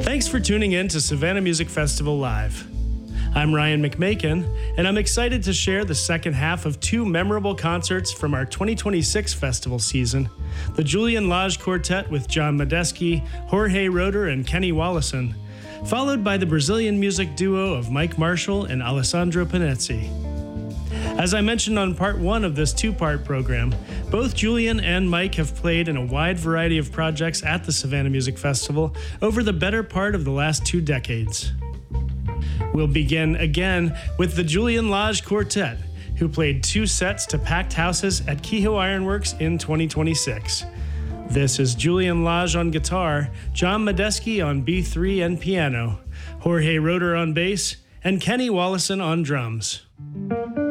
Thanks for tuning in to Savannah Music Festival Live. I'm Ryan McMakin, and I'm excited to share the second half of two memorable concerts from our 2026 festival season, the Julian Lage Quartet with John Medeski, Jorge Roeder, and Kenny Wollesen, followed by the Brazilian music duo of Mike Marshall and Alessandro Panezzi. As I mentioned on part one of this two-part program, both Julian and Mike have played in a wide variety of projects at the Savannah Music Festival over the better part of the last 2 decades. We'll begin again with the Julian Lage Quartet, who played 2 sets to packed houses at Kehoe Ironworks in 2026. This is Julian Lage on guitar, John Medeski on B3 and piano, Jorge Roeder on bass, and Kenny Wollesen on drums.